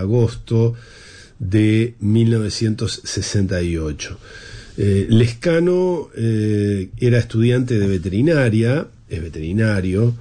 agosto de 1968. Lescano era estudiante de veterinaria, es veterinario,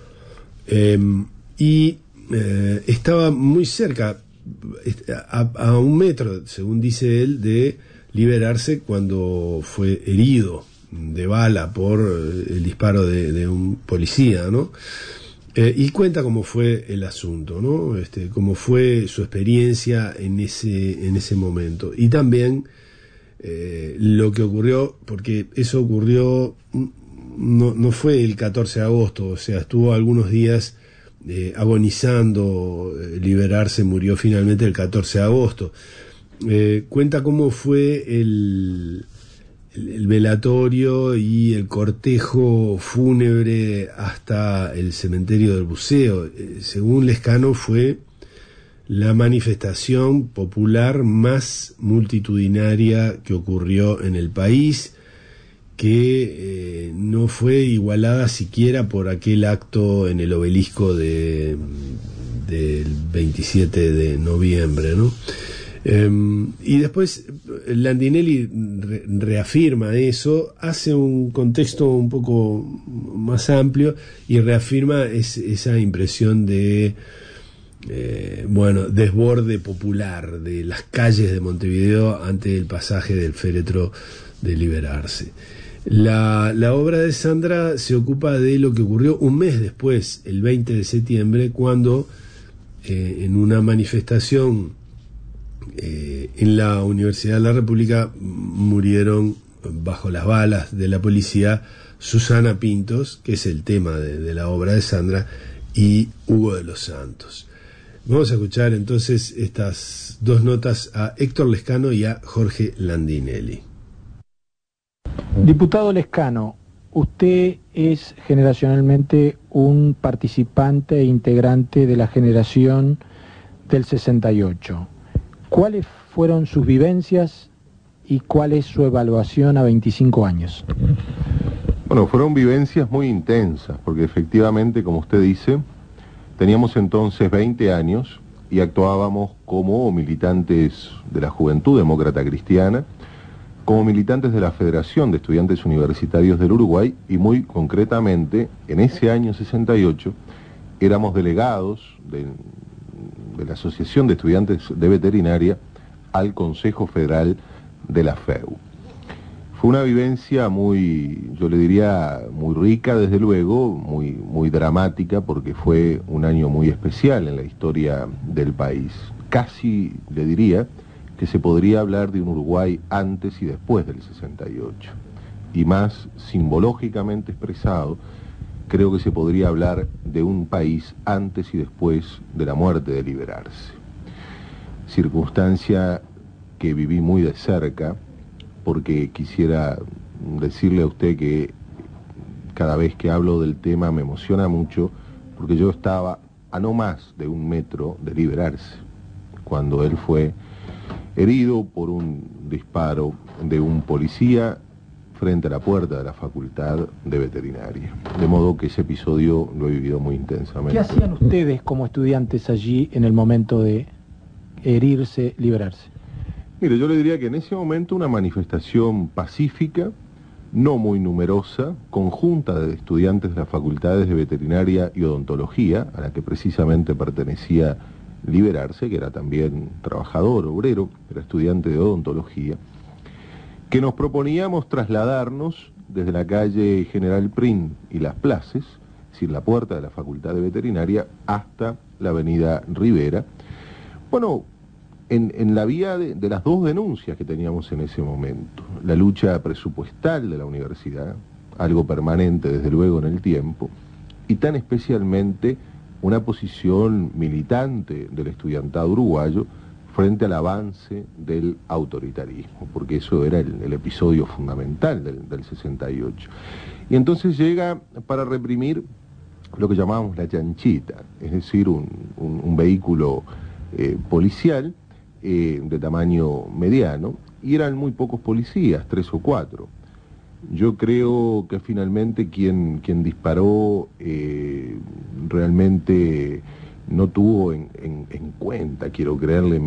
y estaba muy cerca, a 1 metro, según dice él, de liberarse cuando fue herido de bala por el disparo de un policía, ¿no? Y cuenta cómo fue el asunto, ¿no? Cómo fue su experiencia en ese momento. Y también lo que ocurrió, porque eso ocurrió, no fue el 14 de agosto, o sea, estuvo algunos días agonizando, liberarse, murió finalmente el 14 de agosto. Cuenta cómo fue el velatorio y el cortejo fúnebre hasta el cementerio del Buceo. Según Lescano, fue la manifestación popular más multitudinaria que ocurrió en el país, que no fue igualada siquiera por aquel acto en el obelisco del 27 de noviembre, ¿no? Y después Landinelli reafirma eso, hace un contexto un poco más amplio y reafirma esa impresión de desborde popular de las calles de Montevideo ante el pasaje del féretro de Liberarse. La obra de Sandra se ocupa de lo que ocurrió un mes después, el 20 de septiembre, cuando en una manifestación en la Universidad de la República murieron bajo las balas de la policía Susana Pintos, que es el tema de la obra de Sandra, y Hugo de los Santos. Vamos a escuchar entonces estas dos notas a Héctor Lescano y a Jorge Landinelli. Diputado Lescano, usted es generacionalmente un participante e integrante de la generación del 68. ¿Cuáles fueron sus vivencias y cuál es su evaluación a 25 años? Bueno, fueron vivencias muy intensas, porque efectivamente, como usted dice, teníamos entonces 20 años y actuábamos como militantes de la Juventud Demócrata Cristiana, como militantes de la Federación de Estudiantes Universitarios del Uruguay y muy concretamente, en ese año 68, éramos delegados de la Asociación de Estudiantes de Veterinaria al Consejo Federal de la FEU. Fue una vivencia muy, yo le diría, muy rica, desde luego, muy dramática, porque fue un año muy especial en la historia del país. Casi, le diría, que se podría hablar de un Uruguay antes y después del 68. Y más simbológicamente expresado, creo que se podría hablar de un país antes y después de la muerte de Liberarse. Circunstancia que viví muy de cerca, porque quisiera decirle a usted que cada vez que hablo del tema me emociona mucho, porque yo estaba a no más de 1 metro de Liberarse, cuando él fue herido por un disparo de un policía frente a la puerta de la Facultad de Veterinaria. De modo que ese episodio lo he vivido muy intensamente. ¿Qué hacían ustedes como estudiantes allí en el momento de herirse, Liberarse? Mire, yo le diría que en ese momento una manifestación pacífica, no muy numerosa, conjunta de estudiantes de las facultades de Veterinaria y Odontología, a la que precisamente pertenecía Liberarse, que era también trabajador, obrero, era estudiante de Odontología, que nos proponíamos trasladarnos desde la calle General Prim y Las Places, es decir, la puerta de la Facultad de Veterinaria, hasta la avenida Rivera. Bueno, en la vía de las dos denuncias que teníamos en ese momento, la lucha presupuestal de la universidad, algo permanente desde luego en el tiempo, y tan especialmente una posición militante del estudiantado uruguayo frente al avance del autoritarismo, porque eso era el episodio fundamental del 68. Y entonces llega para reprimir lo que llamábamos la chanchita, es decir, un vehículo policial de tamaño mediano, y eran muy pocos policías, 3 o 4. Yo creo que finalmente quien disparó realmente no tuvo en cuenta, quiero creerle,